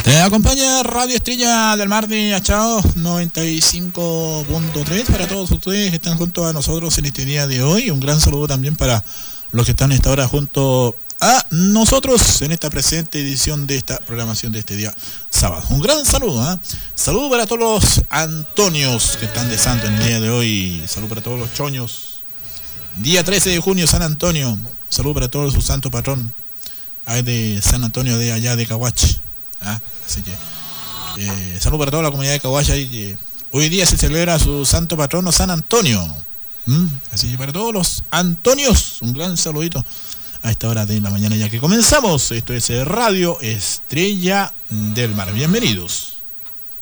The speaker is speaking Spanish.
Acompaña Radio Estrella del Mar de Achao 95.3 para todos ustedes que están junto a nosotros en este día de hoy. Un gran saludo también para los que están a esta hora junto a nosotros en esta presente edición de esta programación de este día sábado. Un gran saludo, saludo para todos los Antonios que están de santo en el día de hoy. Saludo para todos los choños. Día 13 de junio, San Antonio. Saludo para todos su santo patrón. Hay de San Antonio de allá de Caguache. Así que saludo para toda la comunidad de Caguache ahí, que hoy día se celebra su santo patrono San Antonio. Así que para todos los Antonios, un gran saludito a esta hora de la mañana ya que comenzamos. Esto es Radio Estrella del Mar. Bienvenidos.